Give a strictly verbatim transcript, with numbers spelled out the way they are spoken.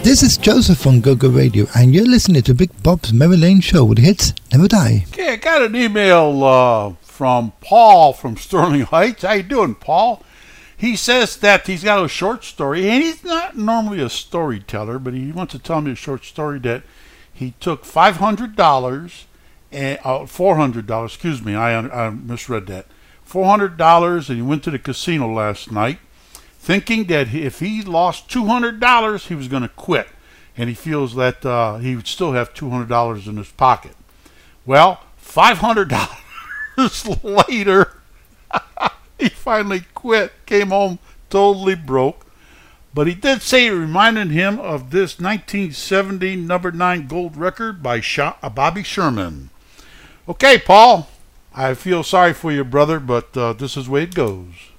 This is Joseph on GoGo Radio, and you're listening to Big Bob's Mary Lane Show with hits never die. Okay, I got an email uh, from Paul from Sterling Heights. How you doing, Paul? He says that he's got a short story, and he's not normally a storyteller, but he wants to tell me a short story that he took five hundred dollars, and uh, four hundred dollars, excuse me, I, I misread that, four hundred dollars, and he went to the casino last night, thinking that if he lost two hundred dollars, he was going to quit. And he feels that uh, he would still have two hundred dollars in his pocket. Well, five hundred dollars later, he finally quit, came home totally broke. But he did say it reminded him of this nineteen seventy number nine gold record by Sha- Bobby Sherman. Okay, Paul, I feel sorry for you, brother, but uh, this is the way it goes.